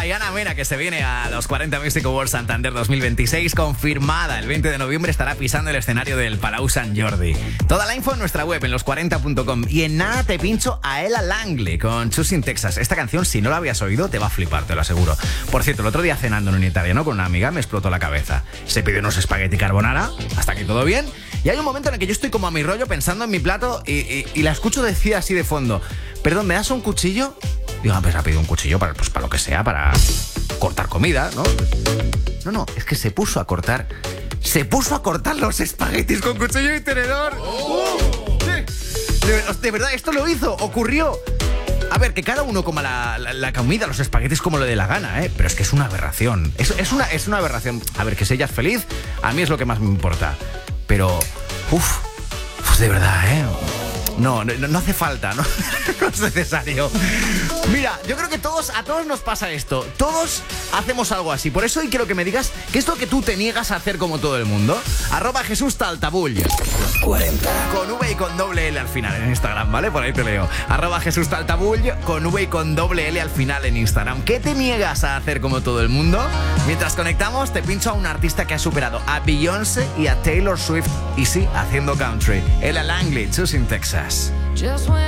Mariana Mena, que se viene a los 40 Music Awards Santander 2026, confirmada. El 20 de noviembre estará pisando el escenario del Palau Sant Jordi. Toda la info en nuestra web, en los40.com. Y en nada te pincho a Ella Langley con Choosing Texas. Esta canción, si no la habías oído, te va a flipar, te lo aseguro. Por cierto, el otro día cenando en un italiano con una amiga me explotó la cabeza. Se pidió unos espagueti carbonara, hasta aquí todo bien. Y hay un momento en el que yo estoy como a mi rollo pensando en mi plato y la escucho decir así de fondo: perdón, ¿me das un cuchillo? Digo, pues ha pedido un cuchillo para lo que sea, para cortar comida, ¿no? No, es que se puso a cortar los espaguetis con cuchillo y tenedor. Sí. De verdad, esto lo hizo, ocurrió. A ver, que cada uno coma la comida, los espaguetis como le dé la gana, ¿eh? Pero es que es una aberración. Es una aberración. A ver, que si ella es feliz, a mí es lo que más me importa. Pero, de verdad, ¿eh? No hace falta, ¿no? No es necesario. Mira, yo creo que a todos nos pasa esto. Todos hacemos algo así. Por eso hoy quiero que me digas qué es lo que tú te niegas a hacer como todo el mundo. @JesúsTaltabull. 40. Con V y con doble L al final en Instagram, ¿vale? Por ahí te leo. @JesúsTaltabull con V y con doble L al final en Instagram. ¿Qué te niegas a hacer como todo el mundo? Mientras conectamos, te pincho a un artista que ha superado a Beyoncé y a Taylor Swift. Y sí, haciendo country. Ella Langley, Choosing Texas. Just when